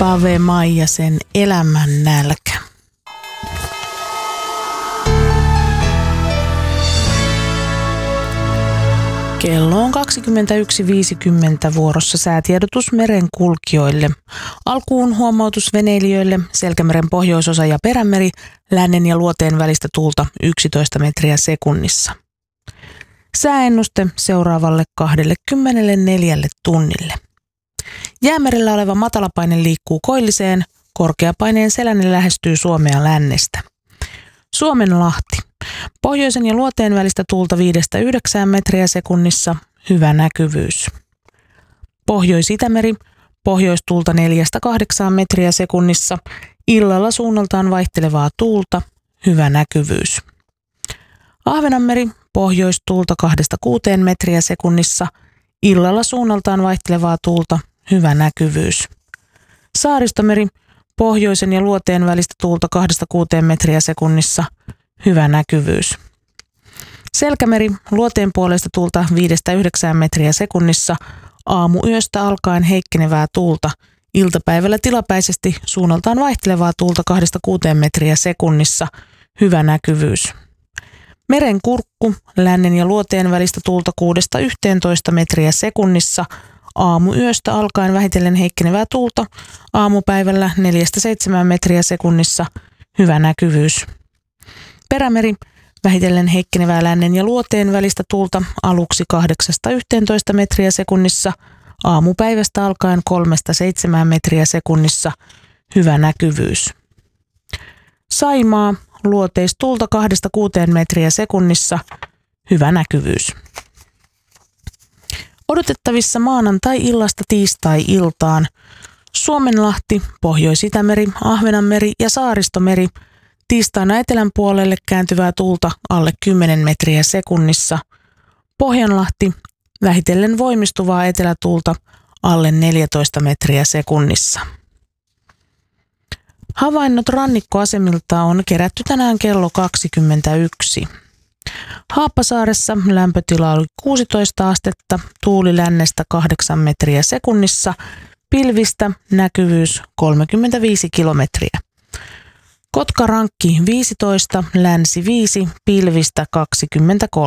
Pave Maijasen Elämän nälkä. Kello on 21.50 vuorossa säätiedotus merenkulkijoille. Alkuun huomautus veneilijöille, Selkämeren pohjoisosa ja Perämeri, lännen ja luoteen välistä tuulta 11 metriä sekunnissa. Sääennuste seuraavalle 24 tunnille. Jäämerellä oleva matalapaine liikkuu koilliseen, korkeapaineen selänne lähestyy Suomea lännestä. Suomenlahti. Pohjoisen ja luoteen välistä tuulta 5-9 metriä sekunnissa, hyvä näkyvyys. Pohjois-Itämeri, pohjoistuulta 4-8 metriä sekunnissa, illalla suunnaltaan vaihtelevaa tuulta, hyvä näkyvyys. Ahvenanmeri, pohjoistuulta 2-6 metriä sekunnissa, illalla suunnaltaan vaihtelevaa tuulta, hyvä näkyvyys. Saaristomeri, pohjoisen ja luoteen välistä tuulta 2-6 metriä sekunnissa, hyvä näkyvyys. Selkämeri, luoteen puolesta tuulta 5-9 metriä sekunnissa, aamuyöstä alkaen heikkenevää tuulta, iltapäivällä tilapäisesti suunnaltaan vaihtelevaa tuulta 2-6 metriä sekunnissa, hyvä näkyvyys. Merenkurkku, lännen ja luoteen välistä tuulta 6-11 metriä sekunnissa, aamuyöstä alkaen vähitellen heikkenevää tuulta, aamupäivällä 4-7 metriä sekunnissa, hyvä näkyvyys. Perämeri, vähitellen heikkenevää lännen ja luoteen välistä tuulta aluksi 8-11 metriä sekunnissa, aamupäivästä alkaen 3-7 metriä sekunnissa, hyvä näkyvyys. Saimaa, luoteistuulta 2-6 metriä sekunnissa, hyvä näkyvyys. Odotettavissa maanantai-illasta tiistai-iltaan Suomenlahti, Pohjois-Itämeri, Ahvenanmeri ja Saaristomeri, tiistaina etelän puolelle kääntyvää tuulta alle 10 metriä sekunnissa, Pohjanlahti, vähitellen voimistuvaa etelätuulta alle 14 metriä sekunnissa. Havainnot rannikkoasemilta on kerätty tänään kello 21. Haappasaaressa lämpötila oli 16 astetta, tuuli lännestä 8 metriä sekunnissa, pilvistä näkyvyys 35 kilometriä. Kotkarankki 15, länsi 5, pilvistä 23.